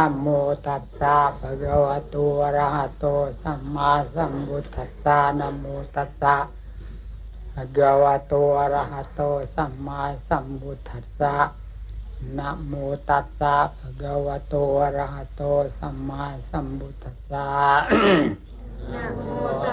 โมตัสสะภะคะวะโตอะระหะโตสัมมาสัมพุทธัสสะนะโมตัสสะภะคะวะโตอะระหะโตสัมมาสัมพุทธัสสะนะโมตัสสะภะคะวะโตอะระหะโตสัมมาสัมพุทธัสสะนะโม